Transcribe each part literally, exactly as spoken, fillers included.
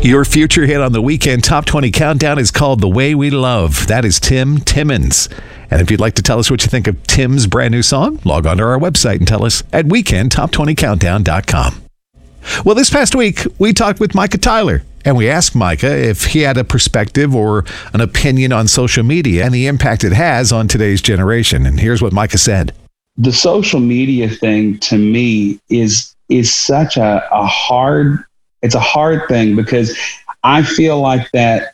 Your future hit on the Weekend Top twenty Countdown is called The Way We Love. That is Tim Timmons. And if you'd like to tell us what you think of Tim's brand new song, log on to our website and tell us at weekend top twenty countdown dot com. Well, this past week, we talked with Micah Tyler, and we asked Micah if he had a perspective or an opinion on social media and the impact it has on today's generation. And here's what Micah said. The social media thing, to me, is is such a, a hard, it's a hard thing, because I feel like that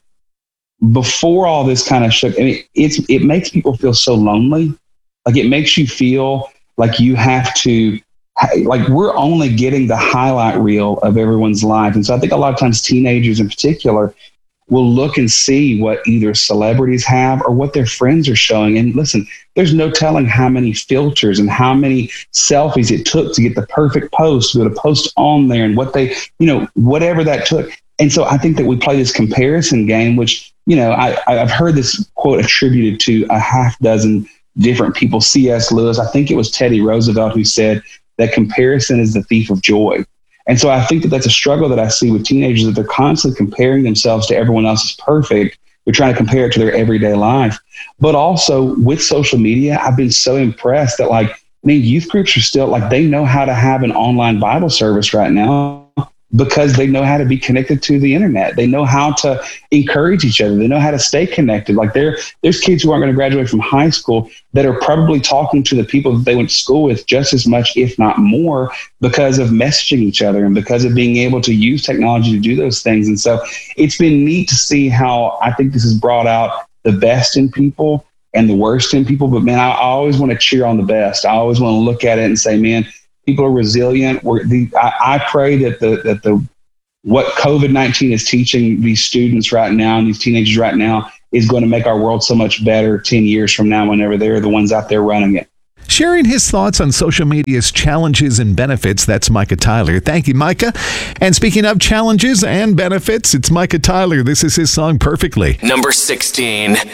before all this kind of shook, I mean, it's, it makes people feel so lonely. Like, it makes you feel like you have to, like, we're only getting the highlight reel of everyone's life. And so I think a lot of times teenagers in particular will look and see what either celebrities have or what their friends are showing. And listen, there's no telling how many filters and how many selfies it took to get the perfect post, to post on there, and what they, you know, whatever that took. And so I think that we play this comparison game, which, you know, I, I've heard this quote attributed to a half dozen different people. C S Lewis, I think it was Teddy Roosevelt, who said that comparison is the thief of joy. And so I think that that's a struggle that I see with teenagers, that they're constantly comparing themselves to everyone else's perfect. They're trying to compare it to their everyday life. But also with social media, I've been so impressed that, like, I mean, youth groups are still, like, they know how to have an online Bible service right now because they know how to be connected to the internet. They know how to encourage each other. They know how to stay connected. Like, there, there's kids who aren't going to graduate from high school that are probably talking to the people that they went to school with just as much, if not more, because of messaging each other and because of being able to use technology to do those things. And so it's been neat to see how I think this has brought out the best in people and the worst in people. But man, I, I always want to cheer on the best. I always want to look at it and say, man, people are resilient. We're the, I, I pray that the that the what COVID nineteen is teaching these students right now and these teenagers right now is going to make our world so much better ten years from now, whenever they're the ones out there running it. Sharing his thoughts on social media's challenges and benefits, that's Micah Tyler. Thank you, Micah. And speaking of challenges and benefits, it's Micah Tyler. This is his song, Perfectly. Number sixteen.